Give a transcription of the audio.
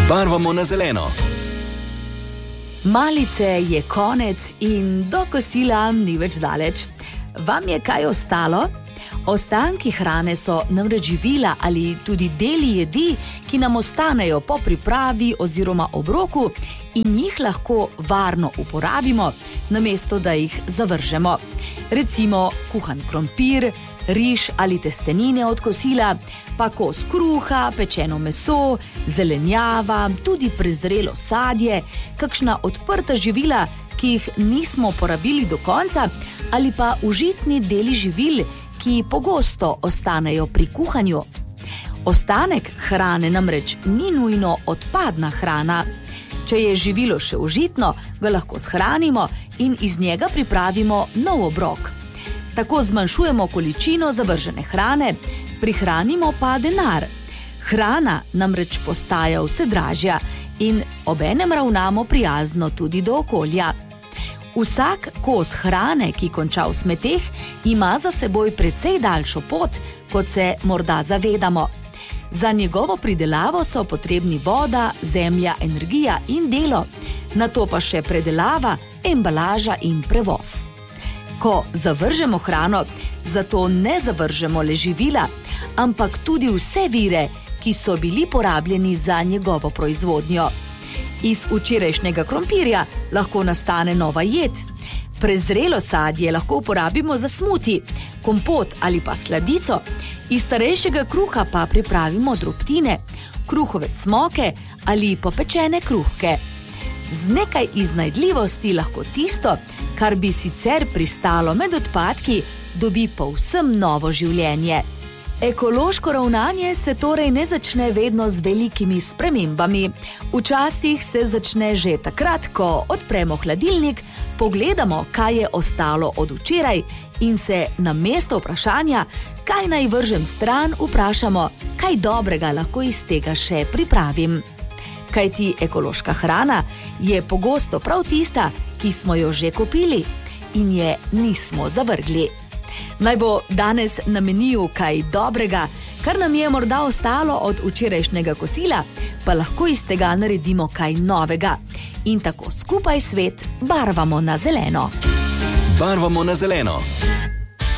Barvamo na zeleno. Malice je konec in do kosila ni več daleč. Vam je kaj ostalo? Ostanki hrane so namreč živila ali tudi deli jedi, ki nam ostanejo po pripravi oziroma obroku in jih lahko varno uporabimo, namesto da jih zavržemo. Recimo kuhan krompir, riž ali testenine od kosila, pa kos kruha, pečeno meso, zelenjava, tudi prezrelo sadje, kakšna odprta živila, ki jih nismo porabili do konca, ali pa užitni deli živil, ki pogosto ostanejo pri kuhanju. Ostanek hrane namreč ni nujno odpadna hrana. Če je živilo še užitno, ga lahko shranimo in iz njega pripravimo nov obrok. Tako zmanjšujemo količino zavržene hrane, prihranimo pa denar. Hrana namreč postaja vse dražja in obenem ravnamo prijazno tudi do okolja. Vsak kos hrane, ki konča v smeteh, ima za seboj precej daljšo pot, kot se morda zavedamo. Za njegovo pridelavo so potrebni voda, zemlja, energija in delo, nato pa še predelava, embalaža in prevoz. Ko zavržemo hrano, zato ne zavržemo le živila, ampak tudi vse vire, ki so bili porabljeni za njegovo proizvodnjo. Iz včerajšnjega krompirja lahko nastane nova jed. Prezrelo sadje lahko uporabimo za smuti, kompot ali pa sladico. Iz starejšega kruha pa pripravimo drobtine, kruhove cmoke ali popečene kruhke. Z nekaj iznajdljivosti lahko tisto, kar bi sicer pristalo med odpadki, dobi povsem novo življenje. Ekološko ravnanje se torej ne začne vedno z velikimi spremembami. Včasih se začne že takrat, ko odpremo hladilnik, pogledamo, kaj je ostalo od včeraj in se namesto vprašanja, kaj naj vržem stran, vprašamo, kaj dobrega lahko iz tega še pripravim. Kajti ekološka hrana je pogosto prav tista, ki smo jo že kupili in je nismo zavrgli. Naj bo danes na meniju kaj dobrega, kar nam je morda ostalo od včerajšnjega kosila, pa lahko iz tega naredimo kaj novega. In tako skupaj svet barvamo na zeleno. Barvamo na zeleno.